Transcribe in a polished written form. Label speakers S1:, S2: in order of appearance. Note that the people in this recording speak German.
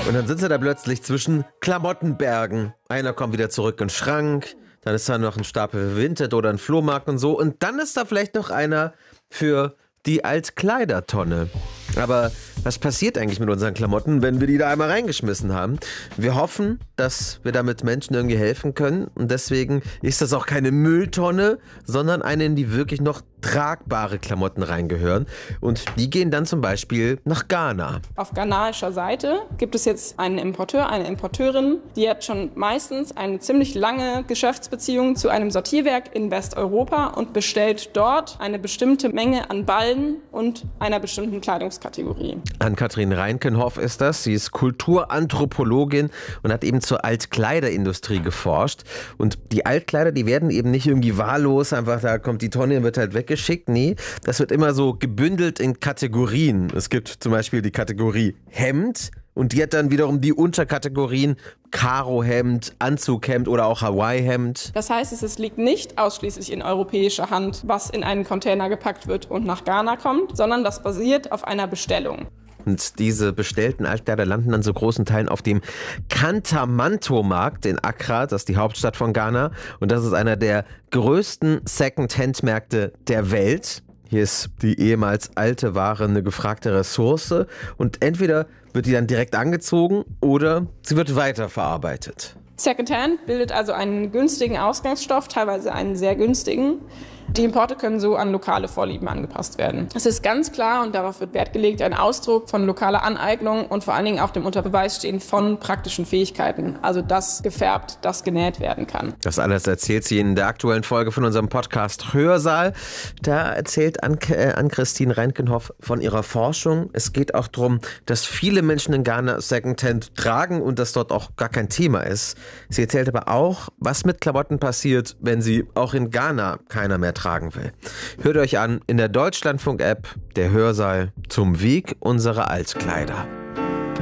S1: Und dann sitzt er da plötzlich zwischen Klamottenbergen. Einer kommt wieder zurück in den Schrank, dann ist da noch ein Stapel Vinted oder ein Flohmarkt und so. Und dann ist da vielleicht noch einer für die Altkleidertonne. Aber was passiert eigentlich mit unseren Klamotten, wenn wir die da einmal reingeschmissen haben? Wir hoffen, dass wir damit Menschen irgendwie helfen können. Und deswegen ist das auch keine Mülltonne, sondern eine, in die wirklich noch tragbare Klamotten reingehören. Und die gehen dann zum Beispiel nach Ghana.
S2: Auf ghanaischer Seite gibt es jetzt einen Importeur, eine Importeurin, die hat schon meistens eine ziemlich lange Geschäftsbeziehung zu einem Sortierwerk in Westeuropa und bestellt dort eine bestimmte Menge an Ballen und einer bestimmten Kleidungskategorie.
S1: Ann-Kathrin Reinkenhoff ist das. Sie ist Kulturanthropologin und hat eben zur Altkleiderindustrie geforscht. Und die Altkleider, die werden eben nicht irgendwie wahllos, einfach da kommt die Tonne und wird halt weggeschickt. Nee, das wird immer so gebündelt in Kategorien. Es gibt zum Beispiel die Kategorie Hemd und die hat dann wiederum die Unterkategorien Karohemd, Anzughemd oder auch Hawaii-Hemd.
S2: Das heißt, es liegt nicht ausschließlich in europäischer Hand, was in einen Container gepackt wird und nach Ghana kommt, sondern das basiert auf einer Bestellung.
S1: Und diese bestellten Altkleider landen dann zu großen Teilen auf dem Kantamanto-Markt in Accra, das ist die Hauptstadt von Ghana. Und das ist einer der größten Second-Hand-Märkte der Welt. Hier ist die ehemals alte Ware eine gefragte Ressource. Und entweder wird die dann direkt angezogen oder sie wird weiterverarbeitet.
S2: Secondhand bildet also einen günstigen Ausgangsstoff, teilweise einen sehr günstigen. Die Importe können so an lokale Vorlieben angepasst werden. Es ist ganz klar, und darauf wird Wert gelegt, ein Ausdruck von lokaler Aneignung und vor allen Dingen auch dem unter Beweis stehen von praktischen Fähigkeiten. Also das gefärbt, das genäht werden kann.
S1: Das alles erzählt sie in der aktuellen Folge von unserem Podcast Hörsaal. Da erzählt Ann-Christine Reinkenhoff von ihrer Forschung. Es geht auch darum, dass viele Menschen in Ghana Secondhand tragen und das dort auch gar kein Thema ist. Sie erzählt aber auch, was mit Klamotten passiert, wenn sie auch in Ghana keiner mehr tragen will. Hört euch an in der Deutschlandfunk-App, der Hörsaal zum Weg unserer Altkleider.